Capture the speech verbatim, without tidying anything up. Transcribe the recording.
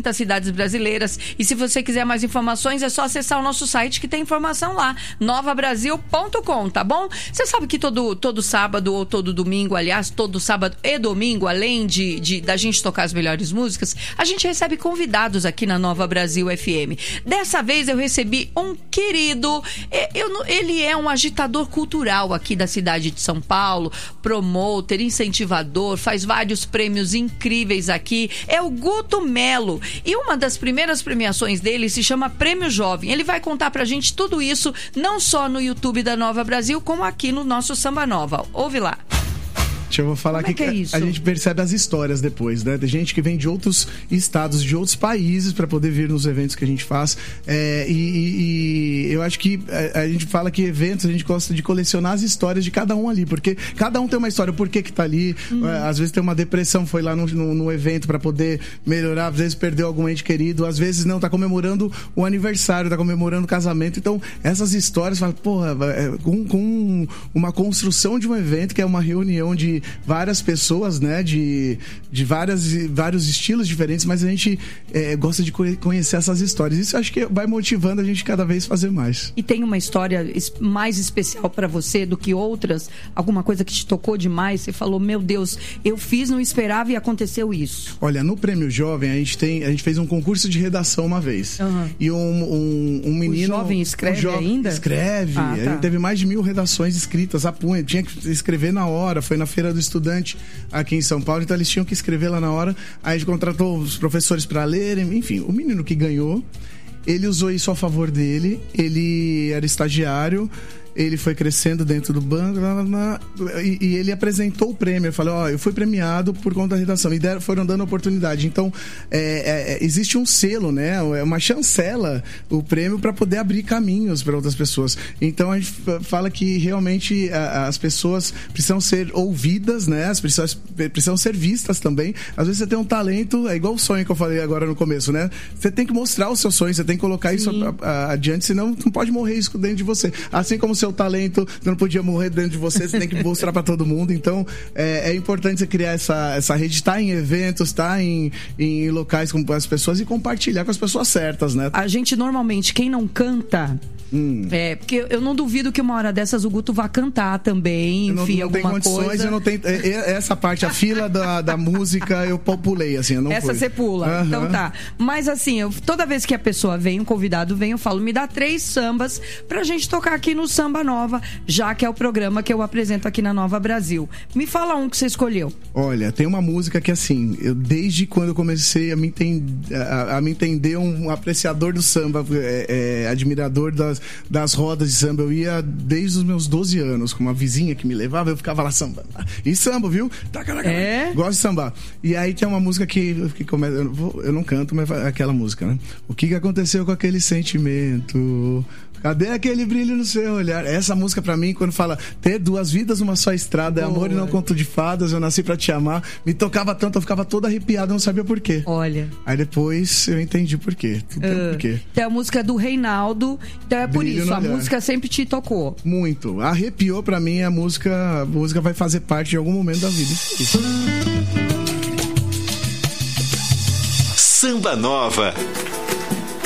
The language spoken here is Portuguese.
trinta cidades brasileiras. E se você quiser mais informações, é só acessar o nosso site que tem informação lá, nova brasil ponto com, tá bom? Você sabe que todo, todo sábado ou todo domingo, aliás, todo sábado e domingo, além de, de da gente tocar as melhores músicas, a gente recebe convidados aqui na Nova Brasil F M. Dessa vez eu recebi um querido, eu, ele é um agitador cultural aqui da cidade de São Paulo, promotor, incentivador, faz vários prêmios incríveis aqui, é o Guto Melo. E uma das primeiras premiações dele se chama Prêmio Jovem. Ele vai contar pra gente tudo isso, não só no YouTube da Nova Brasil, como aqui no nosso Samba Nova. Ouve lá. Eu vou falar Como é que, que é isso? A gente percebe as histórias depois, né? Tem gente que vem de outros estados, de outros países para poder vir nos eventos que a gente faz. É, e, e, e eu acho que a, a gente fala que eventos, a gente gosta de colecionar as histórias de cada um ali, porque cada um tem uma história, por que que tá ali. Uhum. Às vezes tem uma depressão, foi lá no, no, no evento para poder melhorar, às vezes perdeu algum ente querido, às vezes não, tá comemorando o aniversário, tá comemorando o casamento. Então, essas histórias, fala, porra, é, com, com uma construção de um evento, que é uma reunião de várias pessoas, né, de, de várias, vários estilos diferentes, mas a gente é, gosta de conhecer essas histórias. Isso acho que vai motivando a gente cada vez fazer mais. E tem uma história mais especial pra você do que outras? Alguma coisa que te tocou demais? Você falou, meu Deus, eu fiz, não esperava e aconteceu isso. Olha, no Prêmio Jovem, a gente, tem, a gente fez um concurso de redação uma vez. Uhum. E um, um, um menino... O jovem escreve um jo- ainda? Escreve. Ah, tá. A gente teve mais de mil redações escritas a punho. Tinha que escrever na hora. Foi na Feira do Estudante aqui em São Paulo, então eles tinham que escrever lá na hora. Aí a gente contratou os professores para lerem, enfim, o menino que ganhou, ele usou isso a favor dele, ele era estagiário, ele foi crescendo dentro do banco, lá, lá, lá, e, e ele apresentou o prêmio. Eu falei, ó, oh, eu fui premiado por conta da redação. E deram, foram dando oportunidade. Então, é, é, existe um selo, né? É uma chancela, o prêmio, para poder abrir caminhos para outras pessoas. Então, a gente fala que realmente a, as pessoas precisam ser ouvidas, né? As pessoas precisam ser vistas também. Às vezes você tem um talento, é igual o sonho que eu falei agora no começo, né? Você tem que mostrar o seu sonho, você tem que colocar Sim. isso a, a, adiante, senão não pode morrer isso dentro de você. Assim como o seu talento não podia morrer dentro de você, você tem que mostrar para todo mundo. Então é, é importante você criar essa, essa rede, estar em eventos, estar em, em locais com as pessoas e compartilhar com as pessoas certas, né? A gente normalmente, quem não canta, hum. é, porque eu não duvido que uma hora dessas o Guto vá cantar também, enfim, não, não alguma condições, coisa. Eu não tenho essa parte, a fila da, da música eu pulei, assim, eu não Essa você pula, uhum. Então tá. Mas assim, eu, toda vez que a pessoa vem, um convidado vem, eu falo, me dá três sambas pra gente tocar aqui no Samba Nova, já que é o programa que eu apresento aqui na Nova Brasil. Me fala um que você escolheu. Olha, tem uma música que assim, eu, desde quando eu comecei a me, entender, a, a me entender um apreciador do samba, é, é, admirador das, das rodas de samba, eu ia desde os meus doze anos, com uma vizinha que me levava, eu ficava lá sambando. E samba, viu? É? Gosto de sambar. E aí tem uma música que, que começa, eu, não vou, eu não canto, mas é aquela música, né? O que, que aconteceu com aquele sentimento? Cadê aquele brilho no seu olhar? Essa música pra mim, quando fala ter duas vidas numa só estrada, é amor e não conto de fadas, eu nasci pra te amar, me tocava tanto, eu ficava toda arrepiada, eu não sabia por quê. Olha. Aí depois eu entendi por quê. Tudo tem um porquê. Então a música do Reinaldo, então é por Brilho isso, a olhar. música sempre te tocou. Muito. Arrepiou pra mim, a música, a música vai fazer parte de algum momento da vida. Samba Nova.